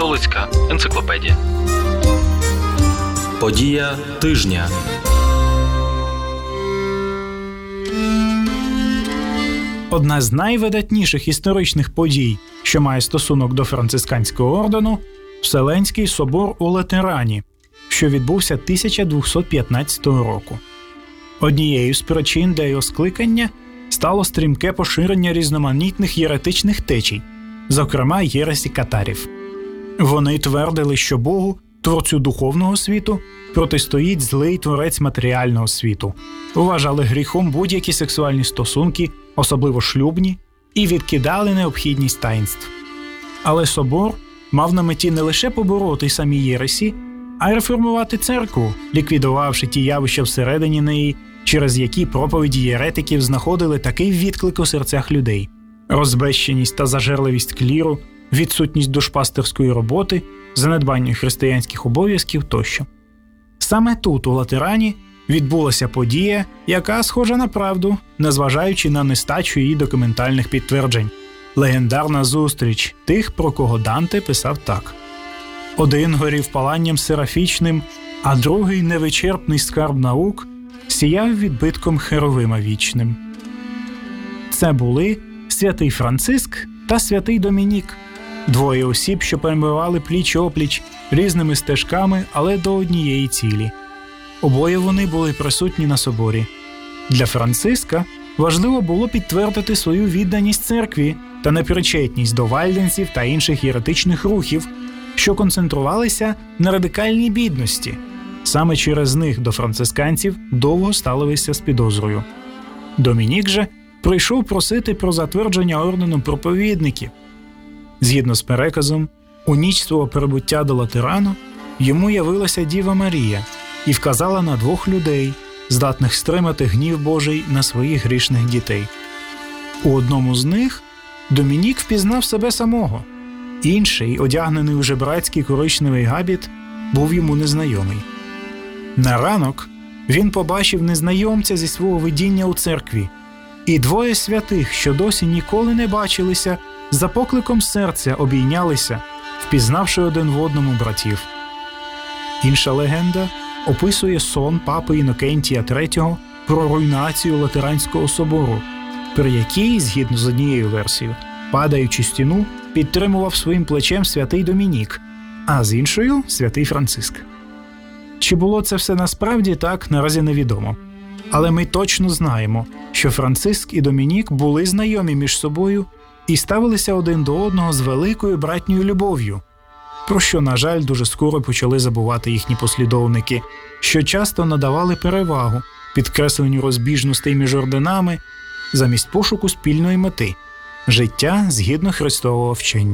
Католицька енциклопедія. Подія тижня. Одна з найвидатніших історичних подій, що має стосунок до францисканського ордену – Вселенський собор у Латерані, що відбувся 1215 року. Однією з причин для його скликання стало стрімке поширення різноманітних єретичних течій, зокрема єресі катарів. Вони твердили, що Богу, творцю духовного світу, протистоїть злий творець матеріального світу, вважали гріхом будь-які сексуальні стосунки, особливо шлюбні, і відкидали необхідність таїнств. Але собор мав на меті не лише побороти самі єресі, а й реформувати церкву, ліквідувавши ті явища всередині неї, через які проповіді єретиків знаходили такий відклик у серцях людей – розбещеність та зажерливість кліру, відсутність душпастерської роботи, занедбання християнських обов'язків тощо. Саме тут, у Латерані, відбулася подія, яка схожа на правду, незважаючи на нестачу її документальних підтверджень. Легендарна зустріч тих, про кого Данте писав так. Один горів паланням серафічним, а другий невичерпний скарб наук сіяв відбитком херовима вічним. Це були святий Франциск та святий Домінік, двоє осіб, що перебували пліч-опліч різними стежками, але до однієї цілі. Обоє вони були присутні на соборі. Для Франциска важливо було підтвердити свою відданість церкві та непричетність до вальденців та інших єретичних рухів, що концентрувалися на радикальній бідності. Саме через них до францисканців довго ставилися з підозрою. Домінік же прийшов просити про затвердження ордену проповідників. Згідно з переказом, у ніч свого прибуття до Латерану йому явилася Діва Марія і вказала на двох людей, здатних стримати гнів Божий на своїх грішних дітей. У одному з них Домінік впізнав себе самого. Інший, одягнений у жебрацький коричневий габіт, був йому незнайомий. На ранок він побачив незнайомця зі свого видіння у церкві, і двоє святих, що досі ніколи не бачилися, за покликом серця обійнялися, впізнавши один в одному братів. Інша легенда описує сон папи Інокентія III про руйнацію Латеранського собору, при якій, згідно з однією версією, падаючи стіну, підтримував своїм плечем святий Домінік, а з іншою – святий Франциск. Чи було це все насправді так, наразі невідомо. Але ми точно знаємо, що Франциск і Домінік були знайомі між собою і ставилися один до одного з великою братньою любов'ю, про що, на жаль, дуже скоро почали забувати їхні послідовники, що часто надавали перевагу підкресленню розбіжностей між орденами замість пошуку спільної мети – життя згідно Христового вчення.